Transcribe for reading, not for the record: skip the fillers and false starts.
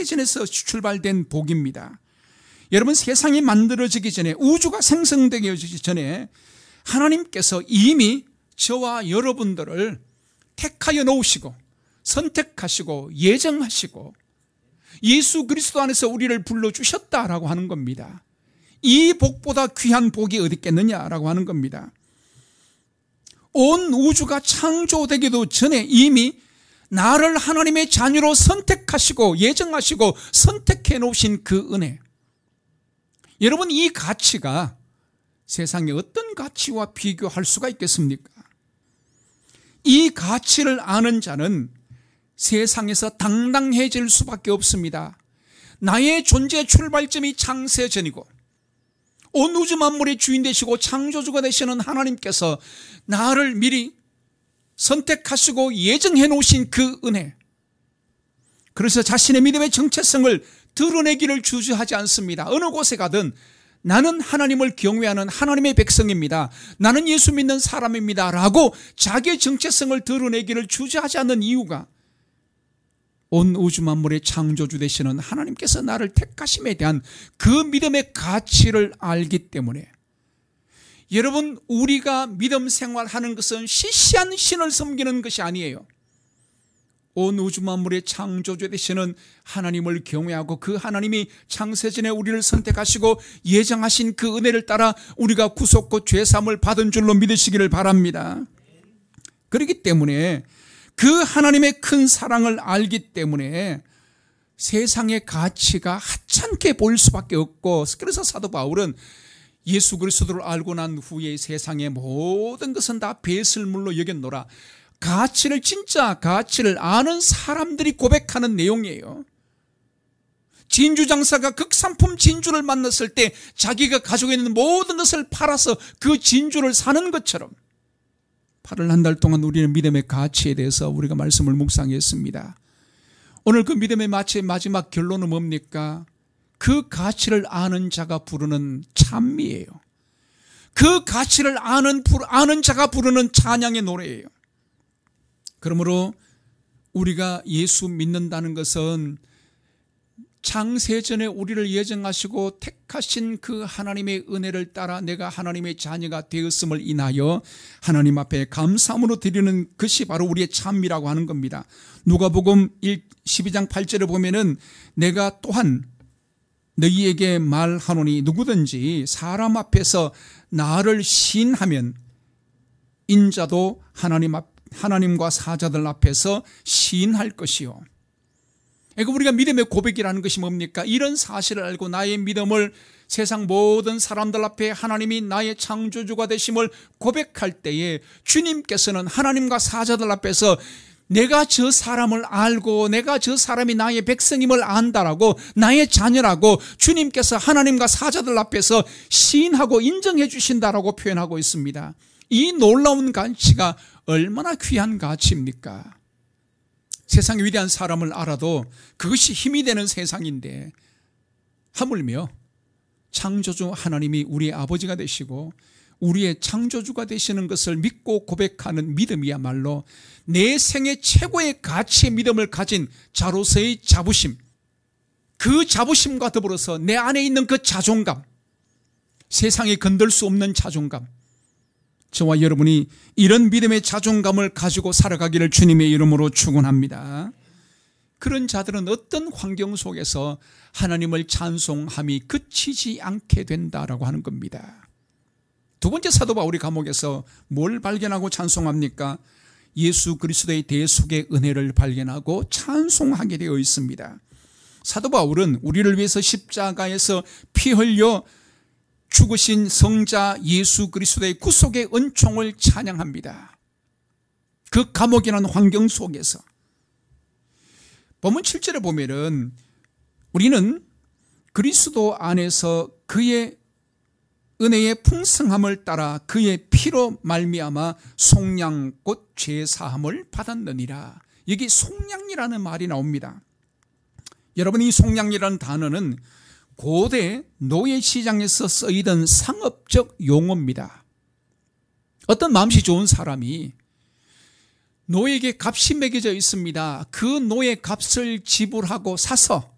창세전에서 출발된 복입니다. 여러분, 세상이 만들어지기 전에, 우주가 생성되기 전에 하나님께서 이미 저와 여러분들을 택하여 놓으시고 선택하시고 예정하시고 예수 그리스도 안에서 우리를 불러주셨다라고 하는 겁니다. 이 복보다 귀한 복이 어디 있겠느냐라고 하는 겁니다. 온 우주가 창조되기도 전에 이미 나를 하나님의 자녀로 선택하시고 예정하시고 선택해 놓으신 그 은혜, 여러분, 이 가치가 세상의 어떤 가치와 비교할 수가 있겠습니까? 이 가치를 아는 자는 세상에서 당당해질 수밖에 없습니다. 나의 존재 출발점이 창세전이고 온 우주 만물의 주인 되시고 창조주가 되시는 하나님께서 나를 미리 선택하시고 예정해 놓으신 그 은혜, 그래서 자신의 믿음의 정체성을 드러내기를 주저하지 않습니다. 어느 곳에 가든 나는 하나님을 경외하는 하나님의 백성입니다, 나는 예수 믿는 사람입니다 라고 자기의 정체성을 드러내기를 주저하지 않는 이유가 온 우주 만물의 창조주 되시는 하나님께서 나를 택하심에 대한 그 믿음의 가치를 알기 때문에. 여러분, 우리가 믿음 생활하는 것은 시시한 신을 섬기는 것이 아니에요. 온 우주 만물의 창조주 되시는 하나님을 경외하고 그 하나님이 창세전에 우리를 선택하시고 예정하신 그 은혜를 따라 우리가 구속고 죄사함을 받은 줄로 믿으시기를 바랍니다. 그렇기 때문에 그 하나님의 큰 사랑을 알기 때문에 세상의 가치가 하찮게 보일 수밖에 없고, 그래서 사도 바울은 예수 그리스도를 알고 난 후에 세상의 모든 것은 다 배설물로 여겼노라, 가치를, 진짜 가치를 아는 사람들이 고백하는 내용이에요. 진주장사가 극상품 진주를 만났을 때 자기가 가지고 있는 모든 것을 팔아서 그 진주를 사는 것처럼 8월 한 달 동안 우리는 믿음의 가치에 대해서 우리가 말씀을 묵상했습니다. 오늘 그 믿음의 마지막 결론은 뭡니까? 그 가치를 아는 자가 부르는 찬미예요. 그 가치를 아는 자가 부르는 찬양의 노래예요. 그러므로 우리가 예수 믿는다는 것은 창세전에 우리를 예정하시고 택하신 그 하나님의 은혜를 따라 내가 하나님의 자녀가 되었음을 인하여 하나님 앞에 감사함으로 드리는 것이 바로 우리의 찬미라고 하는 겁니다. 누가복음 12장 8절에 보면은 내가 또한 너희에게 말하노니 누구든지 사람 앞에서 나를 시인하면 인자도 하나님과 사자들 앞에서 시인할 것이요. 그러니까 우리가 믿음의 고백이라는 것이 뭡니까? 이런 사실을 알고 나의 믿음을 세상 모든 사람들 앞에 하나님이 나의 창조주가 되심을 고백할 때에 주님께서는 하나님과 사자들 앞에서 내가 저 사람을 알고 내가 저 사람이 나의 백성임을 안다라고, 나의 자녀라고 주님께서 하나님과 사자들 앞에서 시인하고 인정해 주신다라고 표현하고 있습니다. 이 놀라운 가치가 얼마나 귀한 가치입니까? 세상의 위대한 사람을 알아도 그것이 힘이 되는 세상인데, 하물며 창조주 하나님이 우리의 아버지가 되시고 우리의 창조주가 되시는 것을 믿고 고백하는 믿음이야말로 내 생애 최고의 가치의 믿음을 가진 자로서의 자부심, 그 자부심과 더불어서 내 안에 있는 그 자존감, 세상에 건들 수 없는 자존감, 저와 여러분이 이런 믿음의 자존감을 가지고 살아가기를 주님의 이름으로 축원합니다. 그런 자들은 어떤 환경 속에서 하나님을 찬송함이 그치지 않게 된다라고 하는 겁니다. 두 번째 사도 바울이 감옥에서 뭘 발견하고 찬송합니까? 예수 그리스도의 대속의 은혜를 발견하고 찬송하게 되어 있습니다. 사도 바울은 우리를 위해서 십자가에서 피 흘려 죽으신 성자 예수 그리스도의 구속의 은총을 찬양합니다. 그 감옥이라는 환경 속에서 본문 7절에 보면은 우리는 그리스도 안에서 그의 은혜의 풍성함을 따라 그의 피로 말미암아 속량 곧 죄사함을 받았느니라. 여기 속량이라는 말이 나옵니다. 여러분, 이 속량이라는 단어는 고대 노예시장에서 쓰이던 상업적 용어입니다. 어떤 마음씨 좋은 사람이 노예에게 값이 매겨져 있습니다. 그 노예 값을 지불하고 사서